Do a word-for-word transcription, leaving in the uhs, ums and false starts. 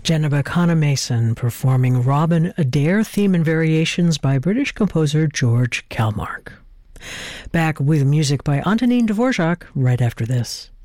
Jennifer Connor Mason performing Robin Adair theme and variations by British composer George Kalmark. Back with music by Antonin Dvorak right after this.